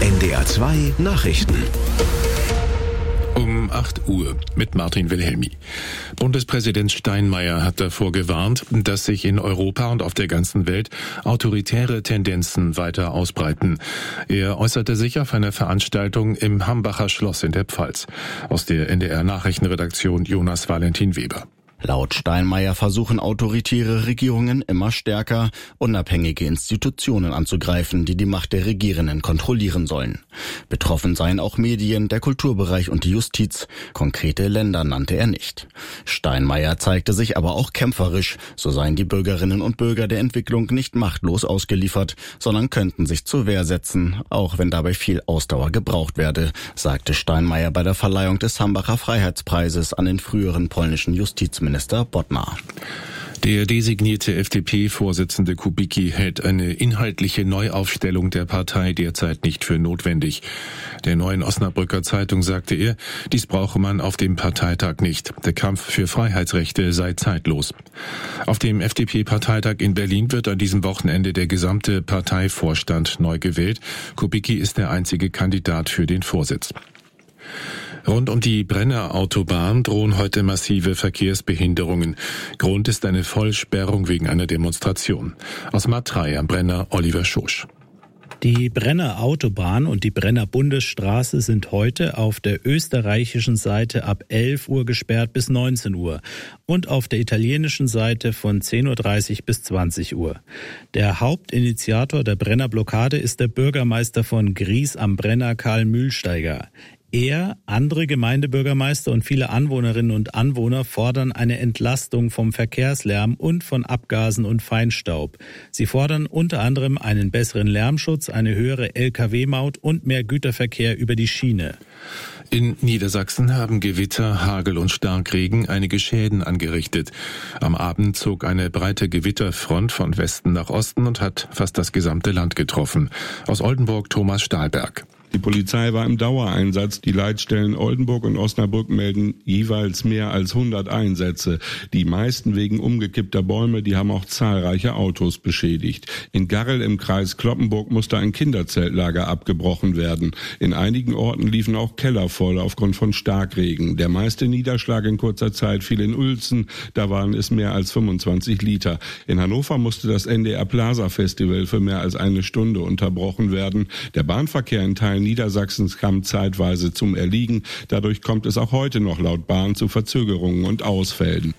NDR 2 Nachrichten. Um 8 Uhr mit Martin Wilhelmi. Bundespräsident Steinmeier hat davor gewarnt, dass sich in Europa und auf der ganzen Welt autoritäre Tendenzen weiter ausbreiten. Er äußerte sich auf einer Veranstaltung im Hambacher Schloss in der Pfalz. Aus der NDR Nachrichtenredaktion Jonas Valentin Weber. Laut Steinmeier versuchen autoritäre Regierungen immer stärker, unabhängige Institutionen anzugreifen, die die Macht der Regierenden kontrollieren sollen. Betroffen seien auch Medien, der Kulturbereich und die Justiz. Konkrete Länder nannte er nicht. Steinmeier zeigte sich aber auch kämpferisch. So seien die Bürgerinnen und Bürger der Entwicklung nicht machtlos ausgeliefert, sondern könnten sich zur Wehr setzen, auch wenn dabei viel Ausdauer gebraucht werde, sagte Steinmeier bei der Verleihung des Hambacher Freiheitspreises an den früheren polnischen Justizminister Bodnar. Der designierte FDP-Vorsitzende Kubicki hält eine inhaltliche Neuaufstellung der Partei derzeit nicht für notwendig. Der Neuen Osnabrücker Zeitung sagte er, dies brauche man auf dem Parteitag nicht. Der Kampf für Freiheitsrechte sei zeitlos. Auf dem FDP-Parteitag in Berlin wird an diesem Wochenende der gesamte Parteivorstand neu gewählt. Kubicki ist der einzige Kandidat für den Vorsitz. Rund um die Brenner Autobahn drohen heute massive Verkehrsbehinderungen. Grund ist eine Vollsperrung wegen einer Demonstration. Aus Matrei am Brenner Oliver Schosch. Die Brenner Autobahn und die Brenner Bundesstraße sind heute auf der österreichischen Seite ab 11 Uhr gesperrt bis 19 Uhr und auf der italienischen Seite von 10.30 Uhr bis 20 Uhr. Der Hauptinitiator der Brenner Blockade ist der Bürgermeister von Gries am Brenner Karl Mühlsteiger. Er, andere Gemeindebürgermeister und viele Anwohnerinnen und Anwohner fordern eine Entlastung vom Verkehrslärm und von Abgasen und Feinstaub. Sie fordern unter anderem einen besseren Lärmschutz, eine höhere Lkw-Maut und mehr Güterverkehr über die Schiene. In Niedersachsen haben Gewitter, Hagel und Starkregen einige Schäden angerichtet. Am Abend zog eine breite Gewitterfront von Westen nach Osten und hat fast das gesamte Land getroffen. Aus Oldenburg Thomas Stahlberg. Die Polizei war im Dauereinsatz. Die Leitstellen Oldenburg und Osnabrück melden jeweils mehr als 100 Einsätze. Die meisten wegen umgekippter Bäume, die haben auch zahlreiche Autos beschädigt. In Garrel im Kreis Cloppenburg musste ein Kinderzeltlager abgebrochen werden. In einigen Orten liefen auch Keller voll aufgrund von Starkregen. Der meiste Niederschlag in kurzer Zeit fiel in Uelzen. Da waren es mehr als 25 Liter. In Hannover musste das NDR Plaza Festival für mehr als eine Stunde unterbrochen werden. Der Bahnverkehr in Teilen Niedersachsens kam zeitweise zum Erliegen. Dadurch kommt es auch heute noch laut Bahn zu Verzögerungen und Ausfällen.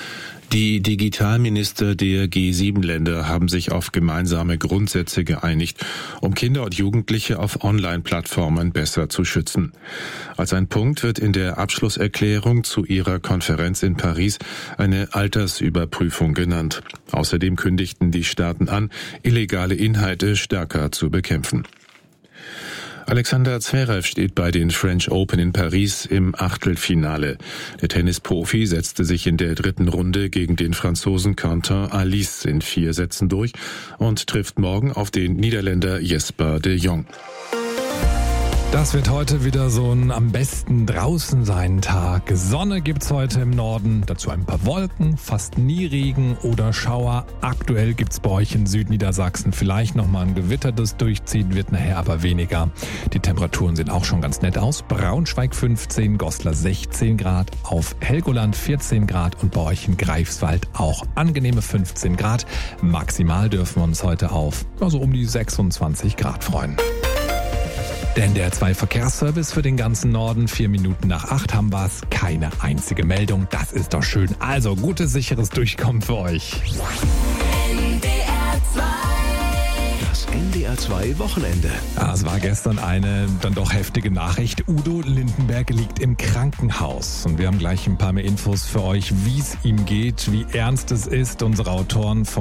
Die Digitalminister der G7-Länder haben sich auf gemeinsame Grundsätze geeinigt, um Kinder und Jugendliche auf Online-Plattformen besser zu schützen. Als ein Punkt wird in der Abschlusserklärung zu ihrer Konferenz in Paris eine Altersüberprüfung genannt. Außerdem kündigten die Staaten an, illegale Inhalte stärker zu bekämpfen. Alexander Zverev steht bei den French Open in Paris im Achtelfinale. Der Tennisprofi setzte sich in der dritten Runde gegen den Franzosen Quentin Alice in 4 Sätzen durch und trifft morgen auf den Niederländer Jesper de Jong. Das wird heute wieder so ein am besten draußen sein Tag. Sonne gibt's heute im Norden, dazu ein paar Wolken, fast nie Regen oder Schauer. Aktuell gibt's bei euch in Südniedersachsen vielleicht nochmal ein Gewitter, das durchziehen wird, nachher aber weniger. Die Temperaturen sehen auch schon ganz nett aus. Braunschweig 15, Goslar 16 Grad, auf Helgoland 14 Grad und bei euch in Greifswald auch angenehme 15 Grad. Maximal dürfen wir uns heute auf also um die 26 Grad freuen. Der NDR 2 Verkehrsservice für den ganzen Norden. 4 Minuten nach 8 haben wir's. Keine einzige Meldung. Das ist doch schön. Also gutes, sicheres Durchkommen für euch. Das NDR 2 Wochenende. Ja, es war gestern eine dann doch heftige Nachricht. Udo Lindenberg liegt im Krankenhaus. Und wir haben gleich ein paar mehr Infos für euch, wie es ihm geht, wie ernst es ist. Unsere Autoren vom